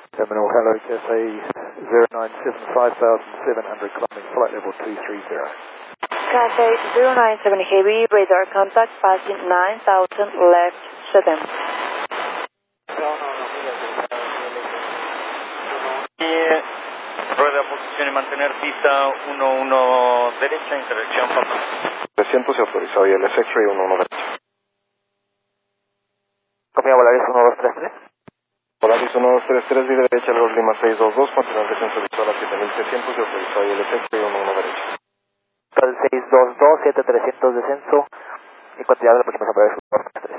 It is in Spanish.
Terminal Hello KSA 097 5700 climbing flight level 230. Cathay 097 Heavy, radar contact, passing 9000 left 7. Rueda posición y mantener pista 11 derecha, interacción Papa. 300 se autorizó y el X-Ray 11 derecha. Copia Volaris 1233. Volaris 1233, líder derecha, Lord Lima 622, continuar descenso visual a 7600 se autorizó y el X-Ray 11 derecha. 622, 7300 descenso y continuar de la próxima Volaris 1233.